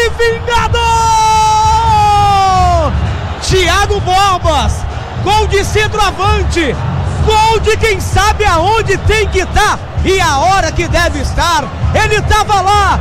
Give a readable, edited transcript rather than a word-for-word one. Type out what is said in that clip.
foi vingado! Thiago Borbas, gol de centroavante, gol de quem sabe aonde tem que estar e a hora que deve estar. Ele estava lá,